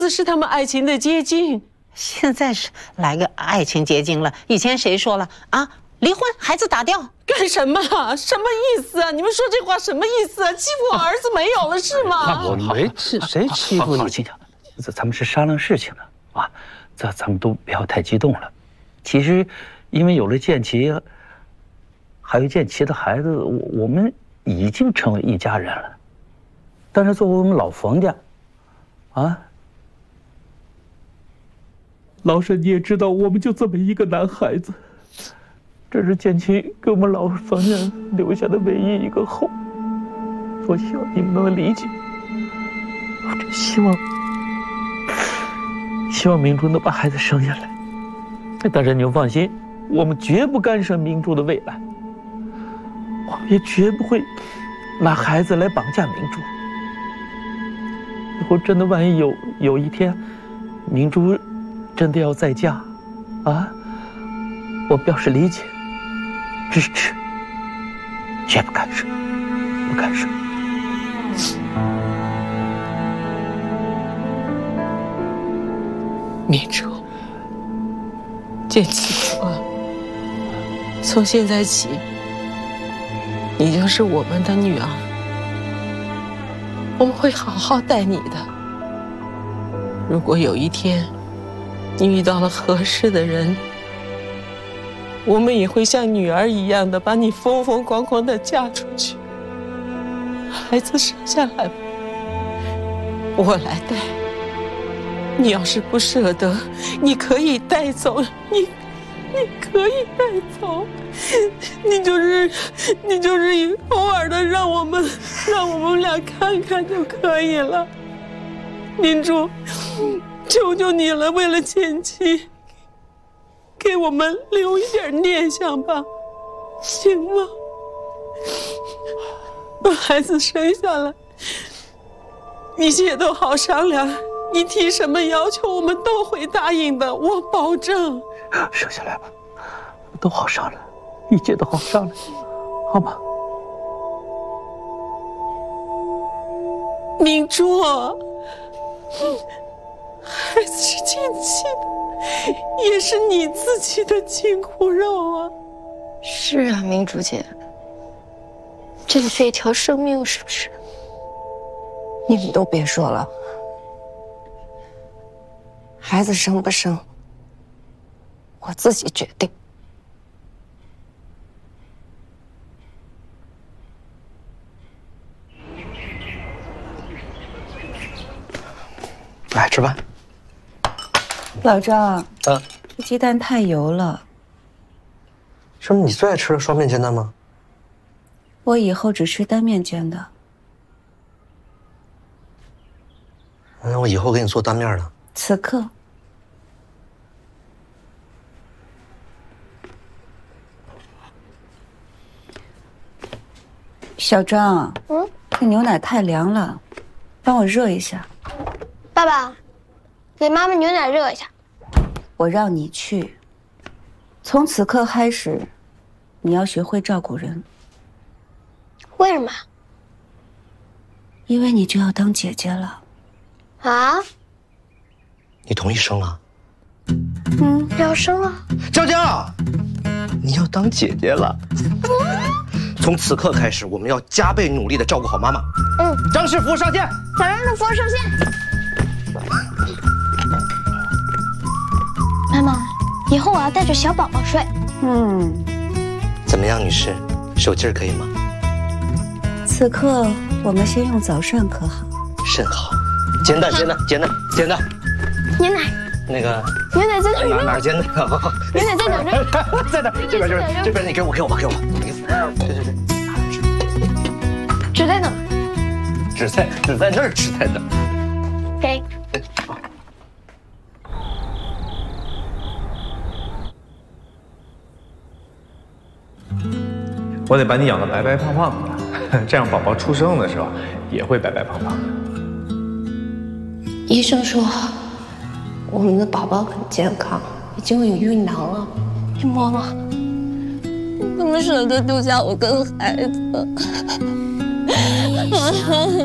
这是他们爱情的结晶。 现在是来个爱情结晶了，以前谁说了啊？离婚，孩子打掉， 干什么？什么意思啊？你们说这话什么意思啊？欺负我儿子没有了是吗？ 我没谁欺负你？咱们是商量事情的啊，咱们都不要太激动了。其实，因为有了建奇，还有建奇的孩子，我们已经成为一家人了。但是作为我们老冯家，啊，老沈你也知道，我们就这么一个男孩子。这是建奇给我们老冯家留下的唯一一个后，我希望你们能理解。我真希望明珠能把孩子生下来。但是你们放心，我们绝不干涉明珠的未来，我们也绝不会拿孩子来绑架明珠。以后真的万一有一天，明珠真的要再嫁，啊，我表示理解。支持，绝不干涉，不干涉。 明珠，建奇说，从现在起，你就是我们的女儿，我们会好好待你的。如果有一天你遇到了合适的人，我们也会像女儿一样的把你风风光光的嫁出去，孩子生下来吧，我来带。你要是不舍得，你可以带走，你可以带走，你就是偶尔的让我们俩看看就可以了。明珠，求求你了，为了建奇。给我们留一点念想吧，行吗？把孩子生下来，一切都好商量。你提什么要求，我们都会答应的，我保证。 生下来吧，都好商量，一切都好商量，好吗？ 明珠，孩子是建奇的。也是你自己的亲骨肉啊！ 是啊，明珠姐，这是一条生命，是不是？你们都别说了，孩子生不生，我自己决定。 来吃饭。 老张，这鸡蛋太油了。 这不你最爱吃的双面煎蛋吗？ 我以后只吃单面煎的。 那我以后给你做单面的。 此刻。小张，这牛奶太凉了，帮我热一下。 爸爸，给妈妈牛奶热一下。 我让你去，从此刻开始，你要学会照顾人。 为什么？ 因为你就要当姐姐了。 啊？ 你同意生了？ 要生了。 娇娇，你要当姐姐了。从此刻开始，我们要加倍努力地照顾好妈妈。张师傅上线。 小张师傅上线。妈妈，以后我要带着小宝宝睡。 怎么样，女士，手劲儿可以吗？ 此刻我们先用早膳可好？ 甚好。煎蛋。 牛奶。 那个牛奶在哪儿？ 哪儿煎的？ 牛奶在哪儿？ 在哪？这边你给我。对。 纸在哪儿？ 纸在那儿，纸在那儿。 给。 我得把你养得白白胖胖的，这样宝宝出生的时候也会白白胖胖的。 医生说，我们的宝宝很健康，已经有孕囊了。你摸摸。怎么舍得丢下我跟孩子？